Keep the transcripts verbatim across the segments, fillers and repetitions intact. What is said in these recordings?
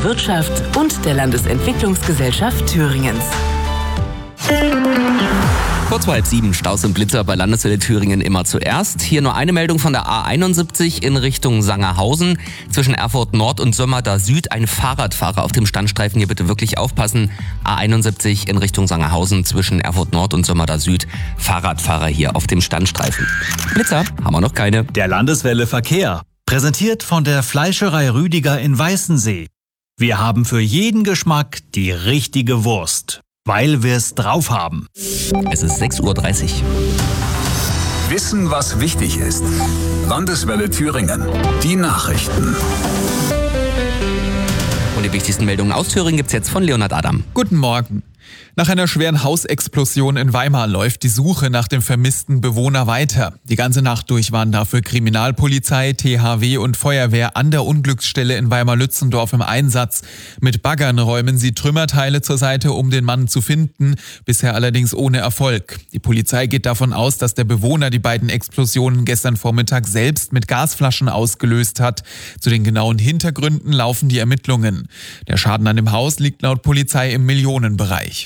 der Wirtschaft und der Landesentwicklungsgesellschaft Thüringens. Kurz vor halb sieben, Staus und Blitzer bei Landeswelle Thüringen immer zuerst. Hier nur eine Meldung von der A einundsiebzig in Richtung Sangerhausen. Zwischen Erfurt Nord und Sömmerda Süd ein Fahrradfahrer auf dem Standstreifen. Hier bitte wirklich aufpassen. A einundsiebzig in Richtung Sangerhausen zwischen Erfurt Nord und Sömmerda Süd. Fahrradfahrer hier auf dem Standstreifen. Blitzer haben wir noch keine. Der Landeswelle Verkehr. Präsentiert von der Fleischerei Rüdiger in Weißensee. Wir haben für jeden Geschmack die richtige Wurst. Weil wir es drauf haben. Es ist sechs Uhr dreißig. Wissen, was wichtig ist. Landeswelle Thüringen. Die Nachrichten. Und die wichtigsten Meldungen aus Thüringen gibt's jetzt von Leonhard Adam. Guten Morgen. Nach einer schweren Hausexplosion in Weimar läuft die Suche nach dem vermissten Bewohner weiter. Die ganze Nacht durch waren dafür Kriminalpolizei, T H W und Feuerwehr an der Unglücksstelle in Weimar-Lützendorf im Einsatz. Mit Baggern räumen sie Trümmerteile zur Seite, um den Mann zu finden, bisher allerdings ohne Erfolg. Die Polizei geht davon aus, dass der Bewohner die beiden Explosionen gestern Vormittag selbst mit Gasflaschen ausgelöst hat. Zu den genauen Hintergründen laufen die Ermittlungen. Der Schaden an dem Haus liegt laut Polizei im Millionenbereich.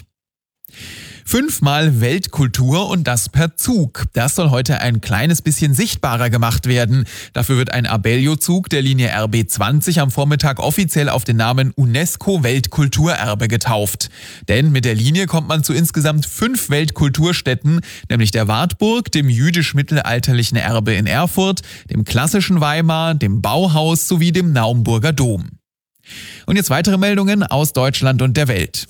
Fünfmal Weltkultur und das per Zug. Das soll heute ein kleines bisschen sichtbarer gemacht werden. Dafür wird ein Abellio-Zug der Linie R B zwanzig am Vormittag offiziell auf den Namen UNESCO-Weltkulturerbe getauft. Denn mit der Linie kommt man zu insgesamt fünf Weltkulturstätten, nämlich der Wartburg, dem jüdisch-mittelalterlichen Erbe in Erfurt, dem klassischen Weimar, dem Bauhaus sowie dem Naumburger Dom. Und jetzt weitere Meldungen aus Deutschland und der Welt.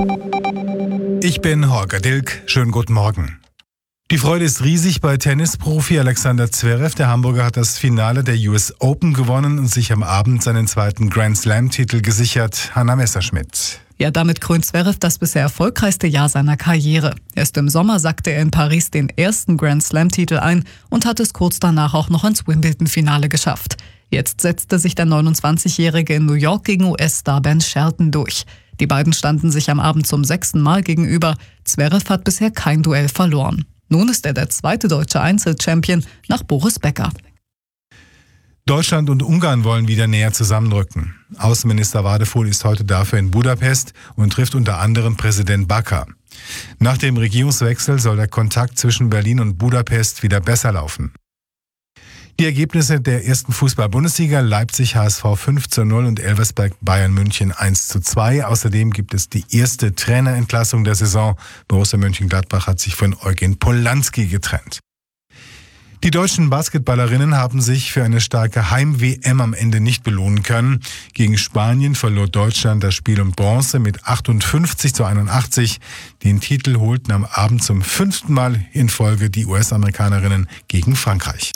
Ich bin Holger Dilk. Schönen guten Morgen. Die Freude ist riesig bei Tennisprofi Alexander Zverev. Der Hamburger hat das Finale der U S Open gewonnen und sich am Abend seinen zweiten Grand Slam-Titel gesichert. Hanna Messerschmidt. Ja, damit krönt Zverev das bisher erfolgreichste Jahr seiner Karriere. Erst im Sommer sackte er in Paris den ersten Grand Slam-Titel ein und hat es kurz danach auch noch ins Wimbledon-Finale geschafft. Jetzt setzte sich der neunundzwanzigjährige in New York gegen U S-Star Ben Shelton durch. Die beiden standen sich am Abend zum sechsten Mal gegenüber. Zverev hat bisher kein Duell verloren. Nun ist er der zweite deutsche Einzelchampion nach Boris Becker. Deutschland und Ungarn wollen wieder näher zusammenrücken. Außenminister Wadefuhl ist heute dafür in Budapest und trifft unter anderem Präsident Bakar. Nach dem Regierungswechsel soll der Kontakt zwischen Berlin und Budapest wieder besser laufen. Die Ergebnisse der ersten Fußball-Bundesliga: Leipzig H S V fünf zu null und Elversberg Bayern München eins zu zwei. Außerdem gibt es die erste Trainerentlassung der Saison. Borussia Mönchengladbach hat sich von Eugen Polanski getrennt. Die deutschen Basketballerinnen haben sich für eine starke Heim-W M am Ende nicht belohnen können. Gegen Spanien verlor Deutschland das Spiel um Bronze mit achtundfünfzig zu einundachtzig. Den Titel holten am Abend zum fünften Mal in Folge die U S-Amerikanerinnen gegen Frankreich.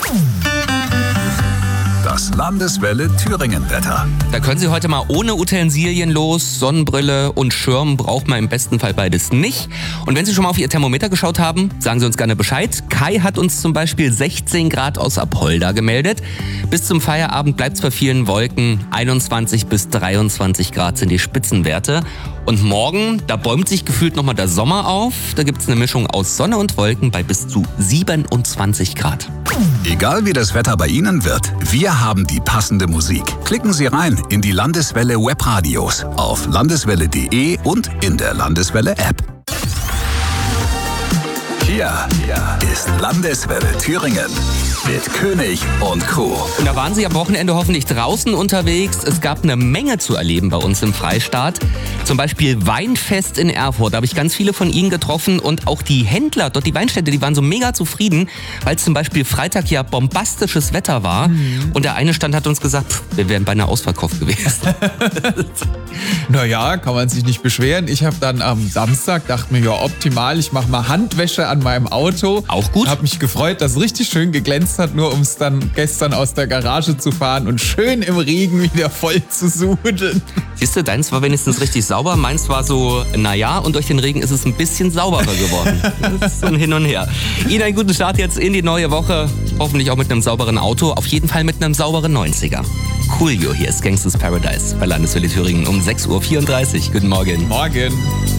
Das Landeswelle Thüringen-Wetter. Da können Sie heute mal ohne Utensilien los. Sonnenbrille und Schirm braucht man im besten Fall beides nicht. Und wenn Sie schon mal auf Ihr Thermometer geschaut haben, sagen Sie uns gerne Bescheid. Kai hat uns zum Beispiel sechzehn Grad aus Apolda gemeldet. Bis zum Feierabend bleibt es bei vielen Wolken. einundzwanzig bis dreiundzwanzig Grad sind die Spitzenwerte. Und morgen, da bäumt sich gefühlt nochmal der Sommer auf. Da gibt es eine Mischung aus Sonne und Wolken bei bis zu siebenundzwanzig Grad. Egal wie das Wetter bei Ihnen wird, wir haben die passende Musik. Klicken Sie rein in die Landeswelle Webradios auf landeswelle punkt de und in der Landeswelle App. Hier ist Landeswelle Thüringen mit König und Co. Und da waren Sie am Wochenende hoffentlich draußen unterwegs. Es gab eine Menge zu erleben bei uns im Freistaat. Zum Beispiel Weinfest in Erfurt. Da habe ich ganz viele von Ihnen getroffen. Und auch die Händler dort, die Weinstände, die waren so mega zufrieden, weil zum Beispiel Freitag ja bombastisches Wetter war. Mhm. Und der eine Stand hat uns gesagt, pff, wir wären beinahe ausverkauft gewesen. Naja, kann man sich nicht beschweren. Ich habe dann am Samstag, dachte mir, ja optimal, ich mache mal Handwäsche an meinem Auto. Auch gut. Habe mich gefreut, dass es richtig schön geglänzt hat, nur um es dann gestern aus der Garage zu fahren und schön im Regen wieder voll zu sudeln. Siehst du, deins war wenigstens richtig sauber, meins war so, naja, und durch den Regen ist es ein bisschen sauberer geworden. Das ist so ein Hin und Her. Ihnen einen guten Start jetzt in die neue Woche. Hoffentlich auch mit einem sauberen Auto, auf jeden Fall mit einem sauberen neunziger. Coolio, hier ist Gangsters Paradise bei Landeswelle Thüringen um sechs Uhr vierunddreißig. Guten Morgen. Morgen.